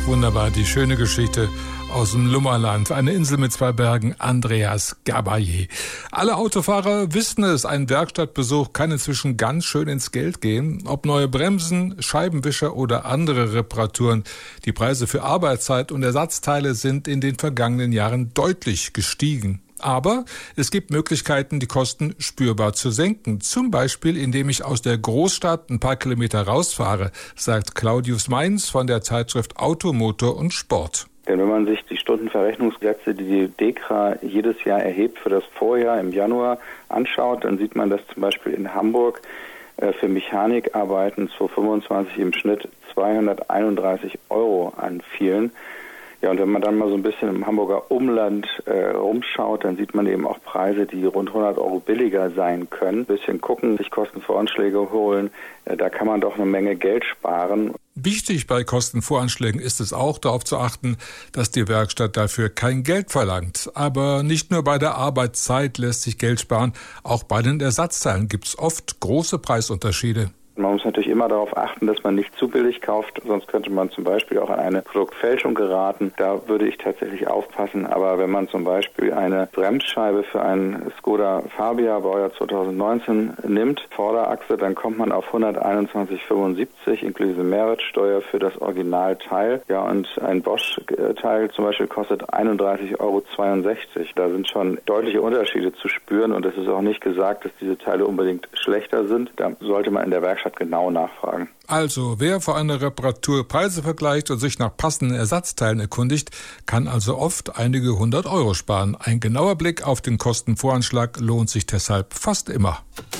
wunderbar, die schöne Geschichte aus dem Lummerland. Eine Insel mit 2 Bergen, Andreas Gabayé. Alle Autofahrer wissen es, ein Werkstattbesuch kann inzwischen ganz schön ins Geld gehen. Ob neue Bremsen, Scheibenwischer oder andere Reparaturen. Die Preise für Arbeitszeit und Ersatzteile sind in den vergangenen Jahren deutlich gestiegen. Aber es gibt Möglichkeiten, die Kosten spürbar zu senken. Zum Beispiel, indem ich aus der Großstadt ein paar Kilometer rausfahre, sagt Claudius Mainz von der Zeitschrift Auto, Motor und Sport. Denn wenn man sich die Stundenverrechnungssätze, die die DEKRA jedes Jahr erhebt für das Vorjahr im Januar anschaut, dann sieht man, dass zum Beispiel in Hamburg für Mechanikarbeiten 2025 im Schnitt 231 € anfielen. Ja, und wenn man dann mal so ein bisschen im Hamburger Umland rumschaut, dann sieht man eben auch Preise, die rund 100 € billiger sein können. Ein bisschen gucken, sich Kostenvoranschläge holen, da kann man doch eine Menge Geld sparen. Wichtig bei Kostenvoranschlägen ist es auch, darauf zu achten, dass die Werkstatt dafür kein Geld verlangt. Aber nicht nur bei der Arbeitszeit lässt sich Geld sparen, auch bei den Ersatzteilen gibt es oft große Preisunterschiede. Man muss natürlich immer darauf achten, dass man nicht zu billig kauft, sonst könnte man zum Beispiel auch an eine Produktfälschung geraten. Da würde ich tatsächlich aufpassen. Aber wenn man zum Beispiel eine Bremsscheibe für einen Skoda Fabia Baujahr 2019 nimmt, Vorderachse, dann kommt man auf 121,75 inklusive Mehrwertsteuer für das Originalteil. Ja, und ein Bosch-Teil zum Beispiel kostet 31,62 €. Da sind schon deutliche Unterschiede zu spüren und es ist auch nicht gesagt, dass diese Teile unbedingt schlechter sind. Da sollte man in der Werkstatt genau nachfragen. Also, wer vor einer Reparatur Preise vergleicht und sich nach passenden Ersatzteilen erkundigt, kann also oft einige 100 € sparen. Ein genauer Blick auf den Kostenvoranschlag lohnt sich deshalb fast immer.